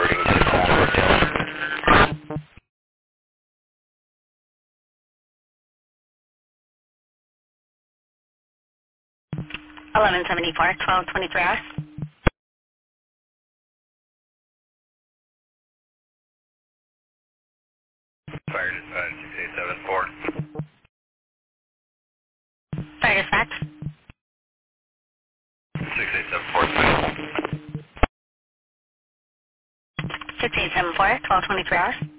1174, 1223 hours. Fire dispatch 6874. Fire dispatch. 6874. 6874, 1223 hours.